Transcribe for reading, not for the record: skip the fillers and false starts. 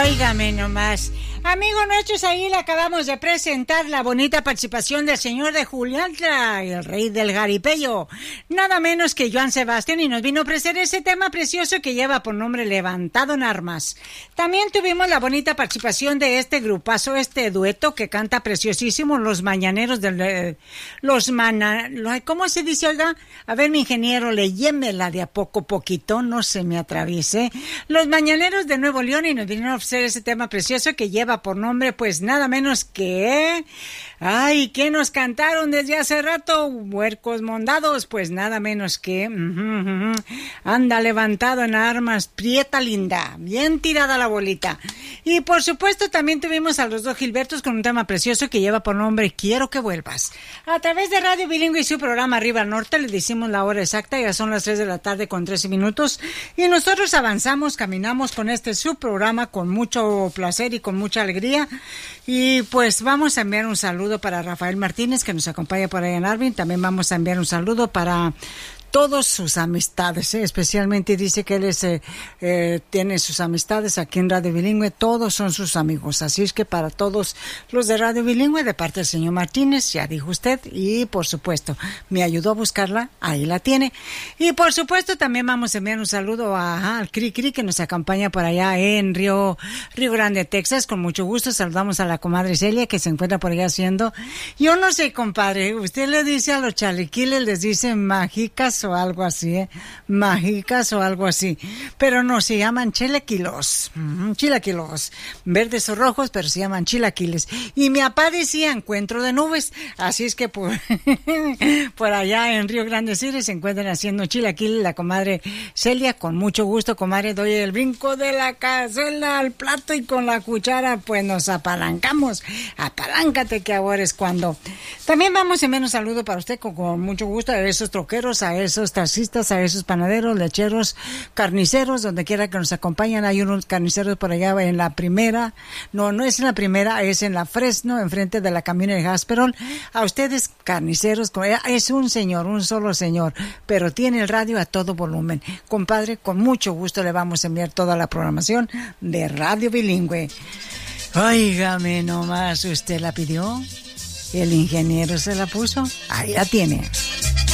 Óigame nomás. Amigos nuestros, ahí le acabamos de presentar la bonita participación del señor de Juliantla, el rey del jaripello, nada menos que Joan Sebastián, y nos vino a ofrecer ese tema precioso que lleva por nombre Levantado en Armas. También tuvimos la bonita participación de este grupazo, este dueto que canta preciosísimo, Los Mañaneros del... ¿Cómo se dice, oiga? A ver, mi ingeniero, léyemela de a poquito, no se me atraviese. Los Mañaneros de Nuevo León, y nos vinieron a ofrecer ese tema precioso que lleva por nombre, pues nada menos que... Ay, ¿qué nos cantaron desde hace rato? Huercos Mondados, pues nada menos que... Anda levantado en armas, prieta linda, bien tirada la bolita. Y por supuesto también tuvimos a los dos Gilbertos con un tema precioso que lleva por nombre Quiero que vuelvas. A través de Radio Bilingüe y su programa Arriba al Norte le decimos la hora exacta, ya son las 3 de la tarde con 13 minutos. Y nosotros avanzamos, caminamos con este su programa con mucho placer y con mucha alegría. Y pues vamos a enviar un saludo para Rafael Martínez, que nos acompaña por ahí en Arvin. También vamos a enviar un saludo para todas sus amistades, especialmente dice que él tiene sus amistades aquí en Radio Bilingüe, todos son sus amigos, así es que para todos los de Radio Bilingüe, de parte del señor Martínez, ya dijo usted, y por supuesto, me ayudó a buscarla, ahí la tiene, y por supuesto también vamos a enviar un saludo al Cri Cri, que nos acompaña por allá en Río Grande, Texas, con mucho gusto, saludamos a la comadre Celia, que se encuentra por allá haciendo, yo no sé, compadre, usted le dice a los chalequiles, les dice mágicas, o algo así, mágicas o algo así, pero no, se llaman chilaquilos, chilaquilos, verdes o rojos, pero se llaman chilaquiles, y mi papá decía encuentro de nubes, así es que por allá en Río Grande City se encuentran haciendo chilaquiles, la comadre Celia, con mucho gusto, comadre, doy el brinco de la cazuela al plato y con la cuchara pues nos apalancamos, apaláncate que ahora es cuando. También vamos a enviar un saludo para usted con mucho gusto a esos troqueros, a esos taxistas, a esos panaderos, lecheros, carniceros, donde quiera que nos acompañan. Hay unos carniceros por allá en la primera, no es en la primera, es en la Fresno, enfrente de la camioneta de Gasperol. A ustedes, carniceros, es un señor, un solo señor, pero tiene el radio a todo volumen. Compadre, con mucho gusto le vamos a enviar toda la programación de Radio Bilingüe. Óigame nomás, ¿usted la pidió? ¿El ingeniero se la puso? Ahí la tiene.